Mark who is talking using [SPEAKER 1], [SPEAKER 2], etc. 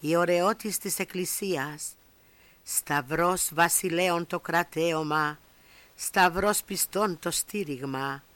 [SPEAKER 1] η ωραιότης της εκκλησίας, σταυρός βασιλέων το κρατέωμα, σταυρός πιστών το στήριγμα,